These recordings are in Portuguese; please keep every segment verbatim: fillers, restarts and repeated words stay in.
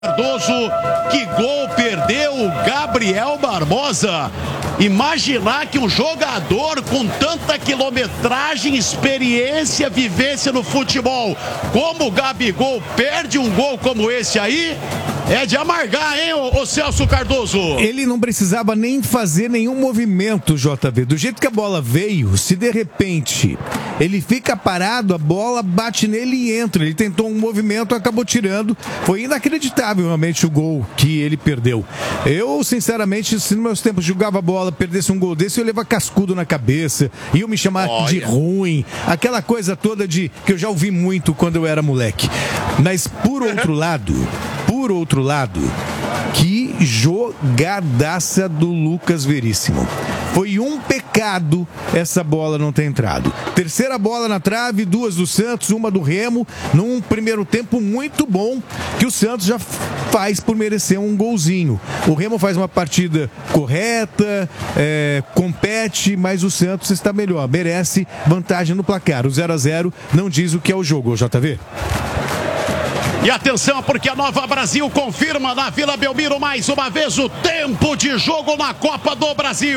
Cardoso, que gol perdeu o Gabriel Barbosa. Imaginar que um jogador com tanta quilometragem, experiência, vivência no futebol, como o Gabigol, perde um gol como esse aí, é de amargar, hein, ô, ô Celso Cardoso? Ele não precisava nem fazer nenhum movimento, J V. Do jeito que a bola veio, se de repente ele fica parado, a bola bate nele e entra. Ele tentou um movimento, acabou tirando. Foi inacreditável, realmente, o gol que ele perdeu. Eu, sinceramente, se nos meus tempos jogava bola, perdesse um gol desse, eu levava cascudo na cabeça, iam me chamar Olha. de ruim, aquela coisa toda de que eu já ouvi muito quando eu era moleque. Mas, por outro lado, por outro lado, que jogadaça do Lucas Veríssimo. Foi um pecado essa bola não ter entrado. Terceira bola na trave, duas do Santos, uma do Remo, num primeiro tempo muito bom, que o Santos já faz por merecer um golzinho. O Remo faz uma partida correta, é, compete, mas o Santos está melhor, merece vantagem no placar. O zero a zero não diz o que é o jogo, J V. E atenção, porque a Nova Brasil confirma na Vila Belmiro mais uma vez o tempo de jogo na Copa do Brasil.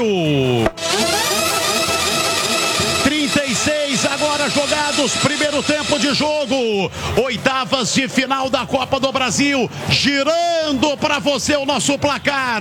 trinta e seis agora jogados, primeiro tempo de jogo, oitavas de final da Copa do Brasil, girando para você o nosso placar.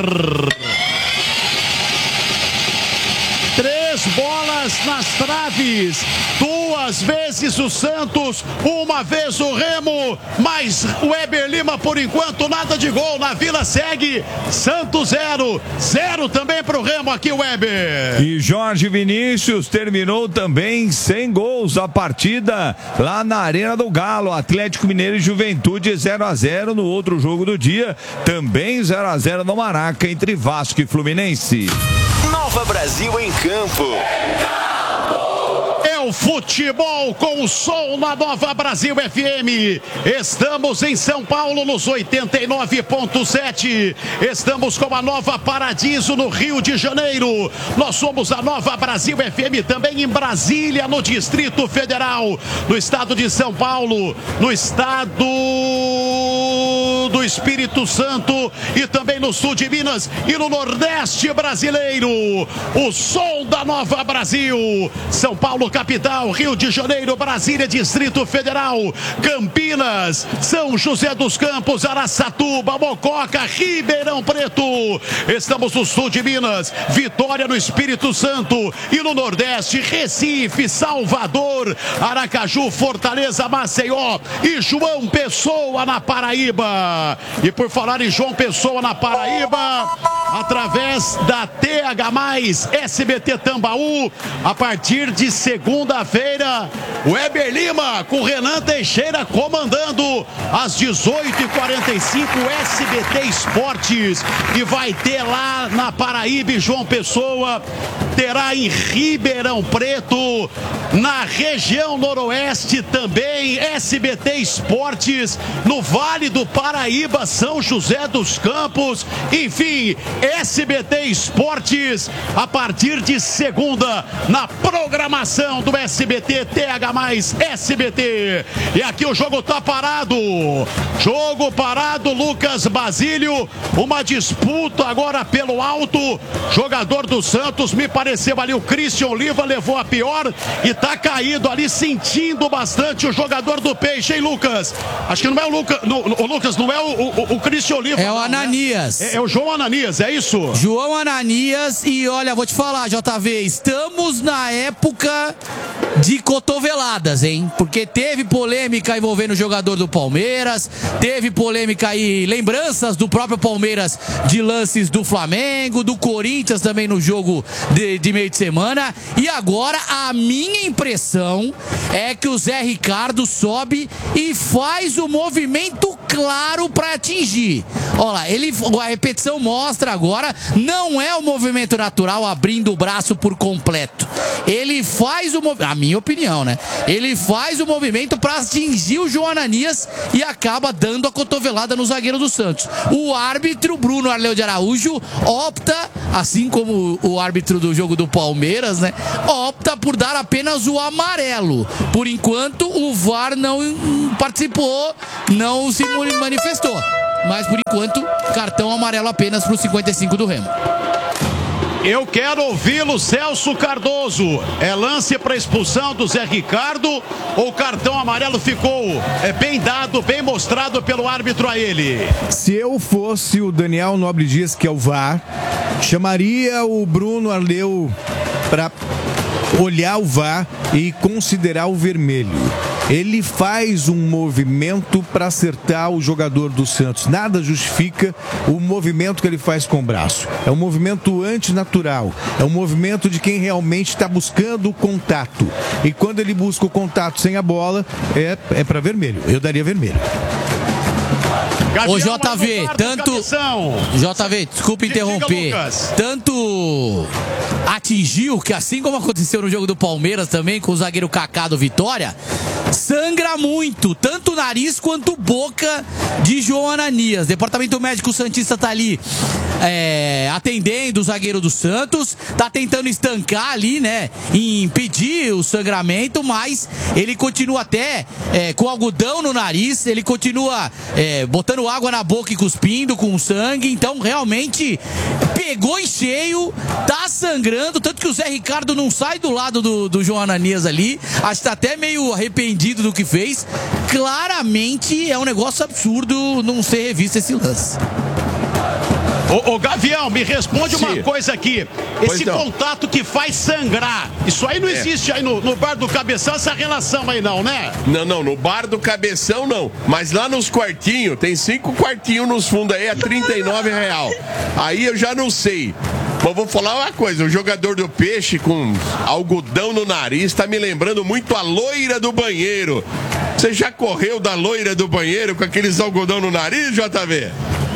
Três bolas nas traves, duas vezes o Santos, uma vez o Remo, mas o Weber Lima, por enquanto, nada de gol. Na Vila segue Santos zero, zero também para o Remo aqui, o Weber. E Jorge Vinícius terminou também sem gols a partida lá na Arena do Galo. Atlético Mineiro e Juventude zero a zero no outro jogo do dia, também zero a zero no Maraca entre Vasco e Fluminense. Nova Brasil em campo. É o futebol com o som na Nova Brasil F M. Estamos em São Paulo nos oitenta e nove ponto sete. Estamos com a Nova Paradiso no Rio de Janeiro. Nós somos a Nova Brasil F M também em Brasília, no Distrito Federal, no estado de São Paulo, no estado do Espírito Santo e também no sul de Minas e no Nordeste brasileiro. O som da Nova Brasil. São Paulo, capital, Rio de Janeiro, Brasília, Distrito Federal, Campinas, São José dos Campos, Araçatuba, Mococa, Ribeirão Preto. Estamos no sul de Minas, Vitória no Espírito Santo e no Nordeste, Recife, Salvador, Aracaju, Fortaleza, Maceió e João Pessoa na Paraíba. E por falar em João Pessoa na Paraíba, através da T H mais, S B T Tambaú, a partir de segunda-feira, Weber Lima com Renan Teixeira comandando às dezoito e quarenta e cinco S B T Esportes, e vai ter lá na Paraíba e João Pessoa, terá em Ribeirão Preto, na região noroeste também S B T Esportes, no Vale do Paraíba, São José dos Campos, enfim, S B T Esportes a partir de segunda na programação do S B T T H mais S B T. E aqui o jogo tá parado, jogo parado, Lucas Basílio, uma disputa agora pelo alto, jogador do Santos, me pareceu ali o Christian Oliva levou a pior e tá caído ali, sentindo bastante o jogador do Peixe, hein, Lucas? Acho que não é o Lucas, no, o Lucas, não é o, o, o Christian Oliva. É o não, Ananias. Né? É, é o João Ananias, é isso? João Ananias, e olha, vou te falar, J V, estamos na época de cotoveladas, hein? Porque teve polêmica envolvendo o jogador do Palmeiras, teve polêmica aí, lembranças do próprio Palmeiras de lances do Flamengo, do Corinthians também no jogo de, de meio de semana, e agora a minha impressão é que o Zé Ricardo sobe e faz o movimento claro para atingir. Olha lá, ele, a repetição mostra agora, não é o movimento natural abrindo o braço por completo. Ele faz o movimento, a minha opinião, né? Ele faz o movimento para atingir o João Ananias e acaba dando a cotovelada no zagueiro do Santos. O árbitro, Bruno Arleu de Araújo, opta, assim como o árbitro do jogo do Palmeiras, né? Opta por dar apenas o amarelo. Por enquanto, o V A R não participou, não se manifestou. mas por enquanto, cartão amarelo apenas pro cinquenta e cinco do Remo. Eu quero ouvi-lo, Celso Cardoso. É lance para expulsão do Zé Ricardo ou cartão amarelo ficou é, bem dado, bem mostrado pelo árbitro a ele? Se eu fosse o Daniel Nobre Dias, que é o V A R, chamaria o Bruno Arleu para olhar o V A R e considerar o vermelho. Ele faz um movimento para acertar o jogador do Santos. Nada justifica o movimento que ele faz com o braço. É um movimento antinatural. É um movimento de quem realmente está buscando o contato. E quando ele busca o contato sem a bola, é, é para vermelho. Eu daria vermelho. Ô J V, tanto J V, desculpa interromper, tanto atingiu que, assim como aconteceu no jogo do Palmeiras também, com o zagueiro Kaká do Vitória, sangra muito, tanto o nariz quanto boca de João Ananias. Departamento médico santista tá ali é, atendendo o zagueiro do Santos, tá tentando estancar ali, né, impedir o sangramento, mas ele continua até é, com algodão no nariz, ele continua é, botando água na boca e cuspindo com sangue. Então realmente pegou em cheio, tá sangrando, tanto que o Zé Ricardo não sai do lado do, do João Ananias ali, acho que tá até meio arrependido do que fez. Claramente é um negócio absurdo não ser revisto esse lance. Ô, ô Gavião, me responde Sim. uma coisa aqui. Pois Esse não. contato que faz sangrar, isso aí não É. existe aí no, no bar do Cabeção, essa relação aí não, né? Não, não, no bar do Cabeção não. Mas lá nos quartinhos, tem cinco quartinhos nos fundos aí, é trinta e nove real. Aí eu já não sei. Mas vou falar uma coisa, o jogador do Peixe com algodão no nariz tá me lembrando muito a loira do banheiro. Você já correu da loira do banheiro com aqueles algodão no nariz, J V?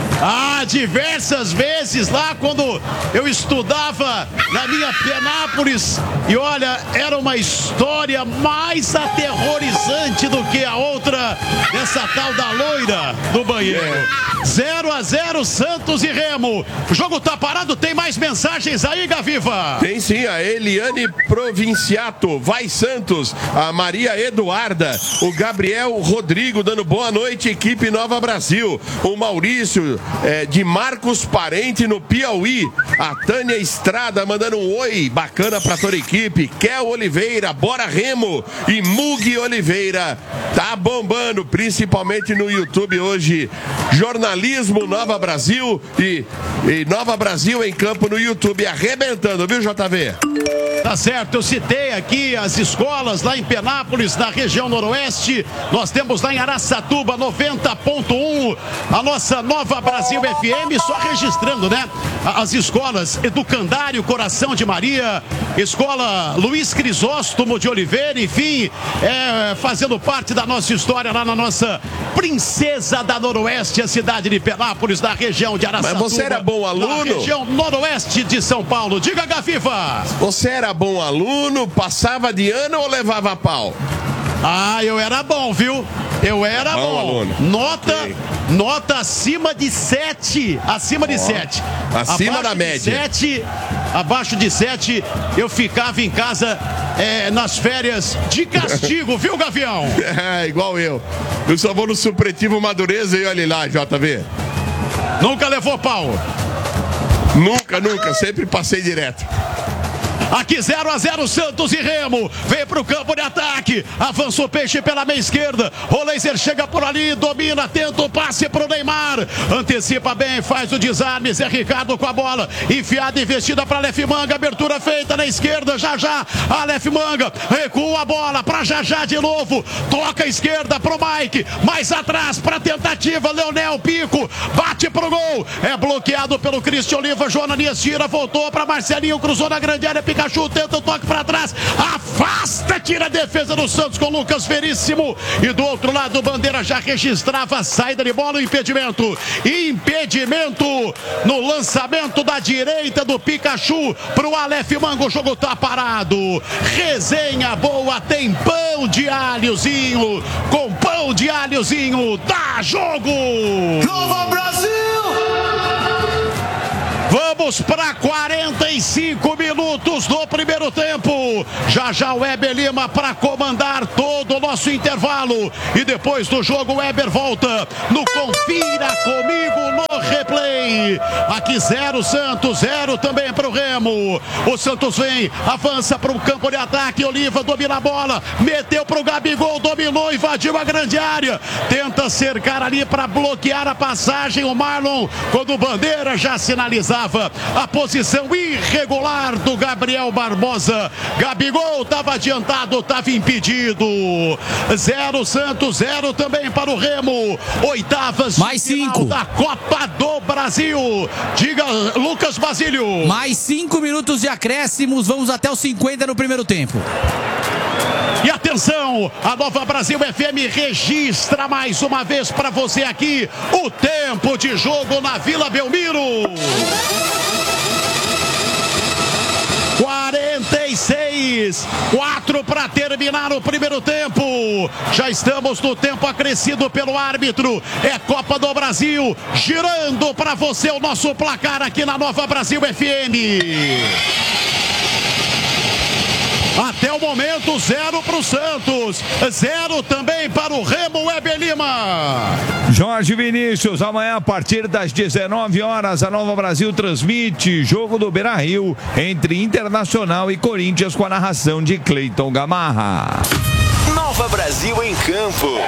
Ah, diversas vezes lá quando eu estudava na minha Penápolis. E olha, era uma história mais aterrorizante do que a outra dessa tal da loira do banheiro. zero a zero Santos e Remo. O jogo tá parado, tem mais mensagens aí, Gaviva? Tem sim, a Eliane Provinciato, vai Santos, a Maria Eduarda, o Gabriel Rodrigo dando boa noite, equipe Nova Brasil, o Maurício é, de Marcos Parente no Piauí, a Tânia Estrada mandando um oi bacana pra toda a equipe, Kel Oliveira, bora Remo, e Mugi Oliveira, tá bombando, principalmente no YouTube hoje, jornalismo Nova Brasil e, e Nova Brasil em campo no YouTube, arrebentando, viu, J V? Tá certo, eu citei aqui as escolas lá em Penápolis, na região noroeste. Nós temos lá em Araçatuba noventa ponto um, a nossa Nova Brasil F M, só registrando, né? As escolas Educandário Coração de Maria, Escola Luiz Crisóstomo de Oliveira, enfim, é, fazendo parte da nossa história lá na nossa Princesa da Noroeste, a cidade de Penápolis, na região de Araçatuba. Mas você era bom aluno? Na região noroeste de São Paulo. Diga, Gaviva! Você era bom aluno, passava de ano ou levava pau? Ah, eu era bom, viu? Eu era Bom bom. aluno. Nota, Ok. nota acima de sete. Acima de sete. Acima da de média. sete, abaixo de sete, eu ficava em casa é, nas férias de castigo, viu, Gavião? É, igual eu. Eu só vou no supletivo Madureza e olha lá, J V. Nunca levou pau. Nunca, nunca, sempre passei direto. Aqui zero a zero Santos e Remo. Vem pro campo de ataque. Avança o Peixe pela meia esquerda. O Laser chega por ali, domina, tenta o passe pro Neymar. Antecipa bem, faz o desarme. Zé Ricardo com a bola. Enfiada, investida para Aleph Manga. Abertura feita na esquerda. Já já, Aleph Manga. Recua a bola para Já Já de novo. Toca a esquerda pro Mike. Mais atrás para tentativa. Leonel Pico. Bate pro gol. É bloqueado pelo Cristian Oliva. João Ananias tira, voltou para Marcelinho. Cruzou na grande área. Pikachu tenta o toque para trás, afasta, tira a defesa do Santos com Lucas Veríssimo, e do outro lado o Bandeira já registrava a saída de bola, o impedimento, impedimento no lançamento da direita do Pikachu pro Aleph Manga. O jogo tá parado, resenha boa, tem pão de alhozinho, com pão de alhozinho, dá jogo! Nova Brasil! Vamos Vamos para quarenta e cinco minutos do primeiro tempo. Já já o Weber Lima para comandar todo o nosso intervalo. E depois do jogo o Weber volta no Confira Comigo no Replay. Aqui zero Santos, zero também para o Remo. O Santos vem, avança para o campo de ataque. Oliva domina a bola, meteu para o Gabigol, dominou, invadiu a grande área. Tenta cercar ali para bloquear a passagem. O Marlon, quando o Bandeira já sinalizava a posição irregular do Gabriel Barbosa. Gabigol estava adiantado, estava impedido. Zero Santos, zero também para o Remo. Oitavas mais de final cinco da Copa do Brasil. Diga, Lucas Basílio. Mais cinco minutos de acréscimos. Vamos até os cinquenta no primeiro tempo. E atenção, a Nova Brasil F M registra mais uma vez para você aqui o tempo de jogo na Vila Belmiro. quarenta e seis, quatro para terminar o primeiro tempo. Já estamos no tempo acrescido pelo árbitro. É Copa do Brasil, girando para você o nosso placar aqui na Nova Brasil F M. Até o momento, zero para o Santos, zero também para o Remo. Weber Lima. Jorge Vinícius, amanhã a partir das dezenove horas, a Nova Brasil transmite jogo do Beira-Rio entre Internacional e Corinthians com a narração de Cleiton Gamarra. Nova Brasil em campo.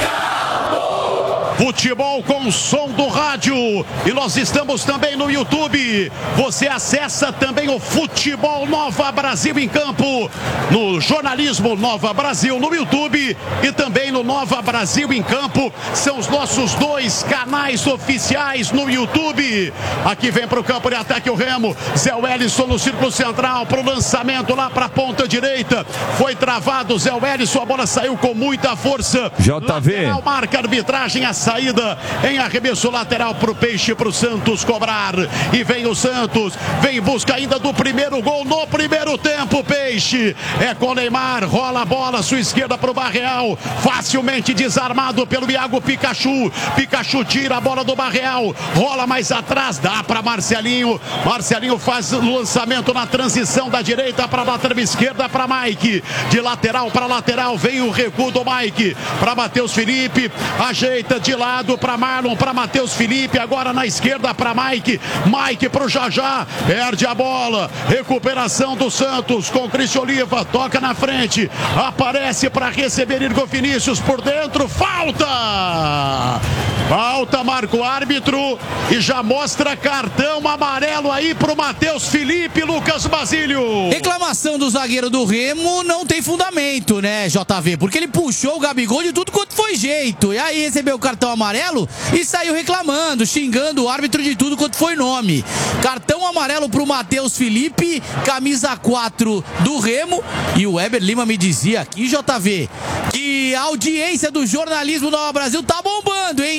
Futebol com som do rádio. E nós estamos também no YouTube. Você acessa também o Futebol Nova Brasil em Campo, no jornalismo Nova Brasil no YouTube e também no Nova Brasil em Campo. São os nossos dois canais oficiais no YouTube. Aqui vem para o campo de ataque o Remo. Zé Wellison no círculo central para o lançamento lá para a ponta direita. Foi travado Zé Wellison. A bola saiu com muita força. J V. Lateral, marca a arbitragem. A saída em arremesso lateral para o Peixe, para o Santos cobrar. E vem o Santos, vem em busca ainda do primeiro gol no primeiro tempo. Peixe é com o Neymar, rola a bola, sua esquerda para o Barreal, facilmente desarmado pelo Iago Pikachu. Pikachu tira a bola do Barreal, rola mais atrás, dá para Marcelinho. Marcelinho faz o lançamento na transição da direita para a lateral esquerda para Mike. De lateral para lateral, vem o recuo do Mike para Matheus Felipe, ajeita de lado para Marlon, para Matheus Felipe, agora na esquerda para Mike, Mike para o Jajá, perde a bola, recuperação do Santos com Cristian Oliva, toca na frente, aparece para receber Igor Vinícius por dentro, falta! Falta, marca o árbitro e já mostra cartão amarelo aí pro Matheus Felipe. Lucas Basílio. Reclamação do zagueiro do Remo não tem fundamento, né, J V? Porque ele puxou o Gabigol de tudo quanto foi jeito. E aí recebeu o cartão amarelo e saiu reclamando, xingando o árbitro de tudo quanto foi nome. Cartão amarelo pro Matheus Felipe, camisa quatro do Remo. E o Weber Lima me dizia aqui, J V, que a audiência do jornalismo Nova Brasil tá bombando, hein?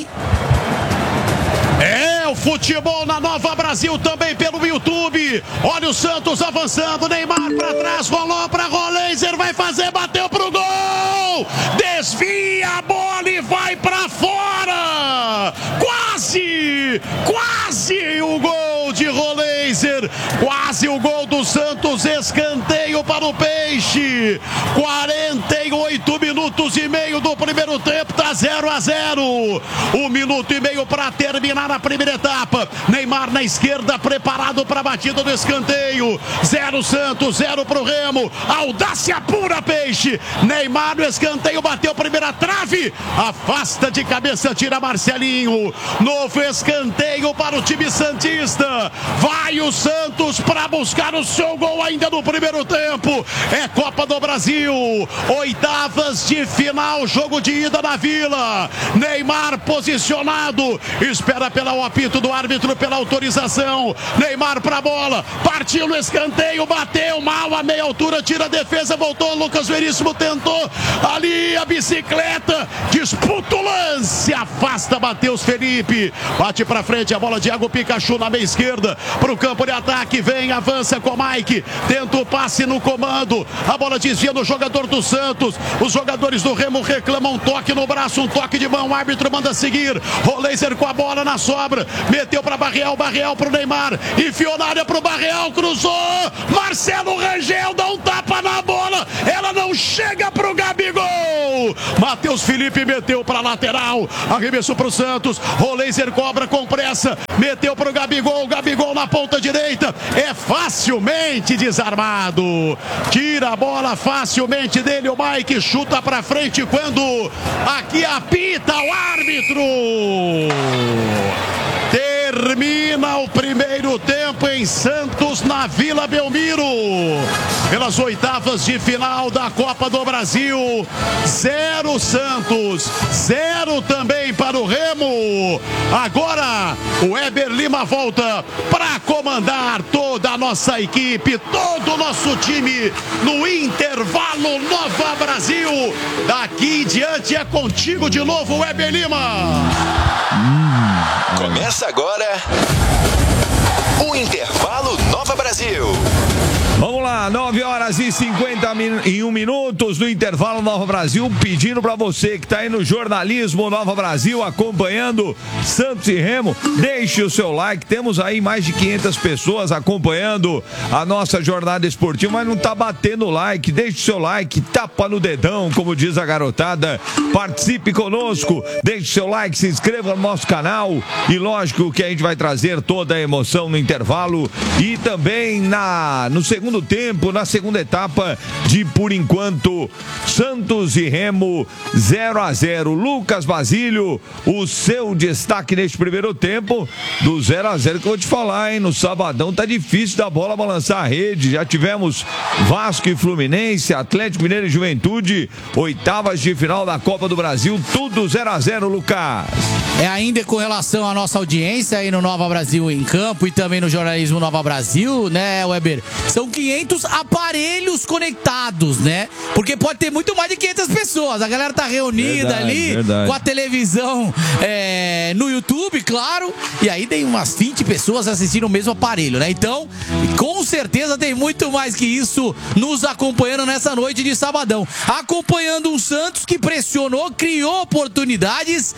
É o futebol na Nova Brasil também pelo YouTube. Olha o Santos avançando, Neymar pra trás, rolou pra Roleiser, vai fazer, bateu pro gol, desvia a bola e vai pra fora, quase, quase o gol de Roleiser, quase o gol do Santos, escanteio para o Peixe. Quarenta e oito minutos e meio do primeiro tempo, tá zero a zero, um minuto e meio para terminar a primeira etapa. Neymar na esquerda, preparado para a batida do escanteio. Zero Santos, zero para o Remo. Audácia pura, Peixe. Neymar no escanteio, bateu primeira trave, afasta de cabeça, tira Marcelinho. Novo escanteio para o time santista. Vai o Santos para buscar o seu gol ainda no primeiro tempo. É Copa do Brasil, oitavas de final, jogo de ida na Vila. Neymar posicionado, espera pelo apito do árbitro, pela autorização. Neymar pra bola, partiu no escanteio, bateu mal a meia altura, tira a defesa, voltou, Lucas Veríssimo tentou ali a bicicleta, disputa o lance, afasta Matheus Felipe, bate pra frente a bola de Iago Pikachu na meia esquerda, pro campo de ataque, vem, avança com o Mike, tenta o passe no comando, a bola desvia do jogador do Santos, os jogadores do Remo reclamam um toque no braço, um toque de mão. O árbitro manda seguir. Roleiser com a bola na sobra. Meteu para Barreal, Barreal pro Neymar. Enfiou na área pro Barreal, cruzou. Marcelo Rangel dá um tapa na bola. Ela não chega pro Gabigol. Matheus Felipe meteu para lateral. Arremessou pro Santos. Roleiser cobra com pressa. Meteu pro Gabigol. Gabigol na ponta direita. É facilmente desarmado. Tira a bola facilmente dele. O Mike chuta pra frente quando aqui apita o árbitro. Termina o primeiro tempo em Santos, na Vila Belmiro. Pelas oitavas de final da Copa do Brasil. Zero Santos, zero também para o Remo. Agora o Weber Lima volta para comandar toda a nossa equipe, todo o nosso time no intervalo Nova Brasil. Daqui em diante é contigo de novo, Weber Lima. Começa agora o Intervalo Nova Brasil. Vamos lá, nove horas e cinquenta e um minutos no Intervalo Nova Brasil, pedindo para você que está aí no jornalismo Nova Brasil, acompanhando Santos e Remo, deixe o seu like. Temos aí mais de quinhentas pessoas acompanhando a nossa jornada esportiva, mas não tá batendo like. Deixe o seu like, tapa no dedão, como diz a garotada. Participe conosco, deixe o seu like, se inscreva no nosso canal e lógico que a gente vai trazer toda a emoção no intervalo e também na, no segundo Segundo tempo, na segunda etapa de, por enquanto, Santos e Remo zero a zero. Lucas Basílio, o seu destaque neste primeiro tempo do zero a zero que eu vou te falar, hein? No sabadão tá difícil da bola balançar a rede. Já tivemos Vasco e Fluminense, Atlético Mineiro e Juventude, oitavas de final da Copa do Brasil, tudo zero a zero, Lucas. É ainda com relação à nossa audiência aí no Nova Brasil em Campo e também no jornalismo Nova Brasil, né, Weber? São quinhentos aparelhos conectados, né? Porque pode ter muito mais de quinhentas pessoas. A galera tá reunida verdade, ali verdade. com a televisão é, no YouTube, claro. E aí tem umas vinte pessoas assistindo o mesmo aparelho, né? Então, com certeza tem muito mais que isso nos acompanhando nessa noite de sabadão. Acompanhando um Santos que pressionou, criou oportunidades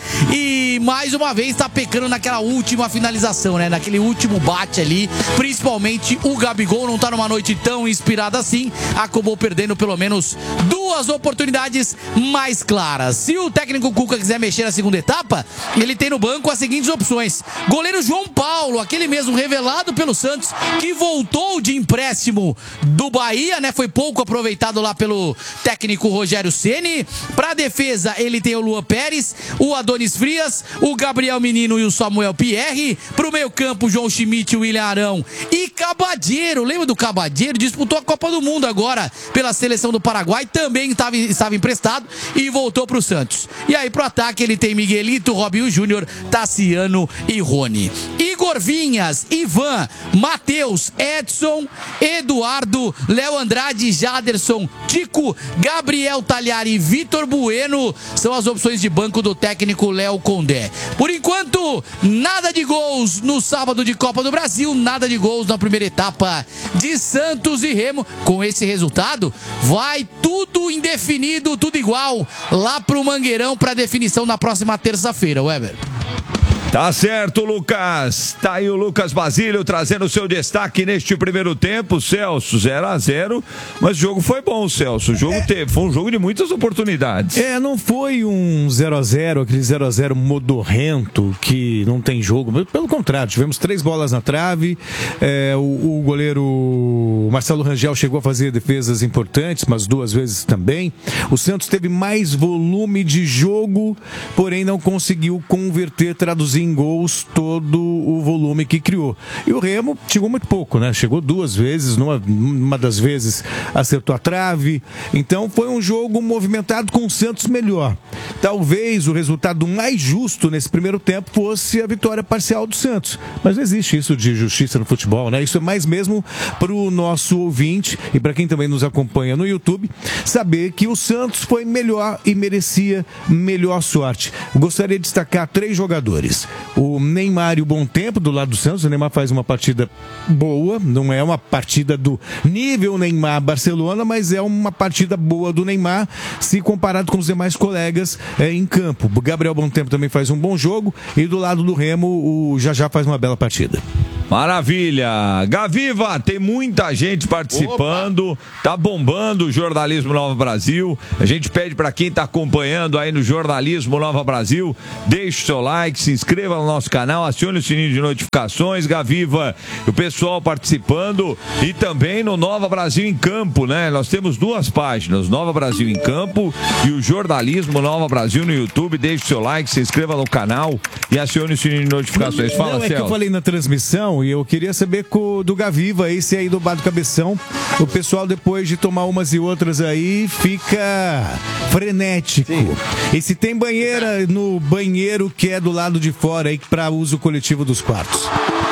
e mais uma vez tá pecando naquela última finalização, né? Naquele último bate ali. Principalmente o Gabigol não tá numa noite tão inspirada assim, acabou perdendo pelo menos duas oportunidades mais claras. Se o técnico Cuca quiser mexer na segunda etapa, ele tem no banco as seguintes opções: goleiro João Paulo, aquele mesmo revelado pelo Santos, que voltou de empréstimo do Bahia, né? Foi pouco aproveitado lá pelo técnico Rogério Ceni. Pra defesa, ele tem o Luan Pérez, o Adonis Frias, o Gabriel Menino e o Samuel Pierre. Pro meio campo, João Schmidt, o William Arão e Cabadeiro. Lembra do Cabadeiro? Disputou a Copa do Mundo agora pela seleção do Paraguai, também estava, estava emprestado e voltou pro Santos. E aí pro ataque ele tem Miguelito, Robinho Júnior, Tassiano e Rony. Igor Vinhas, Ivan, Matheus, Edson, Eduardo, Léo Andrade, Jaderson, Tico, Gabriel Talhari e Vitor Bueno são as opções de banco do técnico Léo Condé. Por enquanto, nada de gols no sábado de Copa do Brasil, nada de gols na primeira etapa de Santos e Remo. Com esse resultado, vai tudo indefinido, tudo igual, lá pro Mangueirão para definição na próxima terça-feira, Weber. Tá certo, Lucas. Tá aí o Lucas Basílio trazendo o seu destaque neste primeiro tempo. Celso, zero a zero, mas o jogo foi bom, Celso. O jogo é. teve, foi um jogo de muitas oportunidades. É, não foi um zero a zero, aquele zero a zero modorrento que não tem jogo. Pelo contrário, tivemos três bolas na trave. É, o, o goleiro Marcelo Rangel chegou a fazer defesas importantes, mas duas vezes também. O Santos teve mais volume de jogo, porém não conseguiu converter, traduzir em gols todo o volume que criou. E o Remo chegou muito pouco, né? Chegou duas vezes, numa, uma das vezes acertou a trave. Então foi um jogo movimentado com o Santos melhor. Talvez o resultado mais justo nesse primeiro tempo fosse a vitória parcial do Santos. Mas não existe isso de justiça no futebol, né? Isso é mais mesmo para o nosso ouvinte e para quem também nos acompanha no YouTube, saber que o Santos foi melhor e merecia melhor sorte. Gostaria de destacar três jogadores. o Neymar e o Bom Tempo do lado do Santos. O Neymar faz uma partida boa, não é uma partida do nível Neymar-Barcelona, mas é uma partida boa do Neymar, se comparado com os demais colegas é, em campo. O Gabriel Bom Tempo também faz um bom jogo e do lado do Remo, o Jajá faz uma bela partida. Maravilha! Gaviva, tem muita gente participando, Opa. tá bombando o Jornalismo Nova Brasil. A gente pede para quem tá acompanhando aí no Jornalismo Nova Brasil, deixe o seu like, se inscreva no nosso canal, acione o sininho de notificações. Gaviva, o pessoal participando e também no Nova Brasil em Campo, né? Nós temos duas páginas, Nova Brasil em Campo e o Jornalismo Nova Brasil no YouTube. Deixe o seu like, se inscreva no canal e acione o sininho de notificações. Fala, Não, é Celso. que eu falei na transmissão e eu queria saber com, do Gaviva, esse aí do Bar do Cabeção, o pessoal depois de tomar umas e outras aí fica frenético. Sim. E se tem banheira no banheiro que é do lado de fora aí para uso coletivo dos quartos?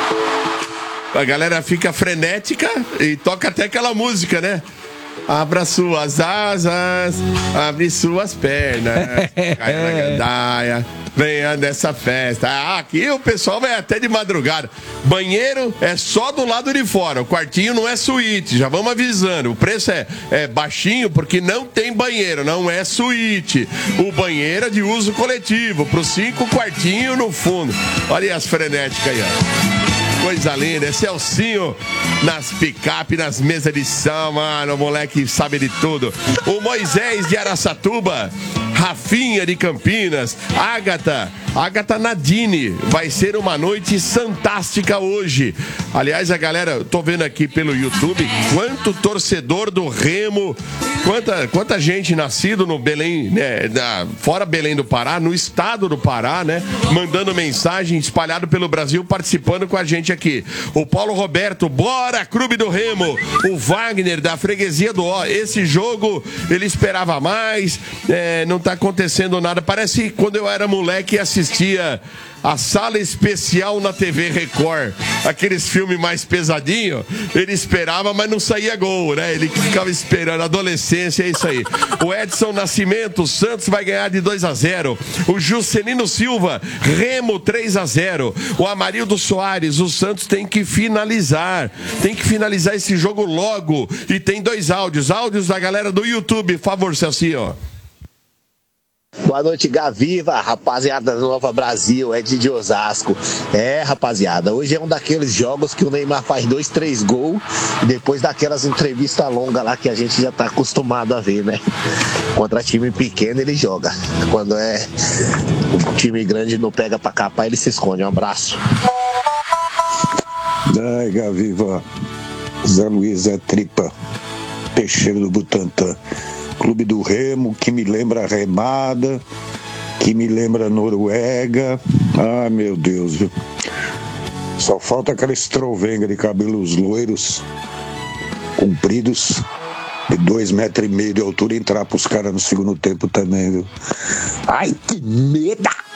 A galera fica frenética e toca até aquela música, né? Abra suas asas, abre suas pernas, caia na gandaia, venha dessa festa. Ah, aqui o pessoal vai até de madrugada. Banheiro é só do lado de fora, o quartinho não é suíte, já vamos avisando. O preço é, é baixinho porque não tem banheiro, não é suíte. O banheiro é de uso coletivo, para os cinco quartinhos no fundo. Olha as frenéticas aí, ó. Coisa linda, esse é o Celcinho nas picape, nas mesas de som, mano, o moleque sabe de tudo. O Moisés de Araçatuba, Rafinha de Campinas, Ágata, Ágata Nadine, vai ser uma noite fantástica hoje. Aliás, a galera, eu tô vendo aqui pelo YouTube, quanto torcedor do Remo, quanta, quanta gente nascido no Belém, né, na, fora Belém do Pará, no estado do Pará, né, mandando mensagem, espalhado pelo Brasil, participando com a gente aqui. O Paulo Roberto, bora, Clube do Remo. O Wagner, da Freguesia do Ó. Esse jogo, ele esperava mais, é, não tá acontecendo nada. Parece quando eu era moleque e assistia a Sala Especial na T V Record, aqueles filmes mais pesadinhos. Ele esperava, mas não saía gol, né? Ele ficava esperando. Adolescência, é isso aí. O Edson Nascimento, o Santos vai ganhar de dois a zero. O Juscelino Silva, Remo três a zero. O Amarildo Soares, o Santos tem que finalizar. Tem que finalizar esse jogo logo. E tem dois áudios. Áudios da galera do YouTube. Por favor, Celcinho. Boa noite, Gaviva, rapaziada da Nova Brasil, é de Osasco. É, rapaziada, hoje é um daqueles jogos que o Neymar faz dois, três gols, depois daquelas entrevistas longas lá que a gente já tá acostumado a ver, né? Contra time pequeno ele joga. Quando é o time grande não pega pra capar, ele se esconde. Um abraço. Ai, Gaviva, Zé Luiz é tripa, Teixeira do Butantã. Clube do Remo, que me lembra remada, que me lembra Noruega. Ah, meu Deus, viu? Só falta aquela estrovenga de cabelos loiros, compridos, de dois metros e meio de altura, entrar pros caras no segundo tempo também, viu? Ai, que medo!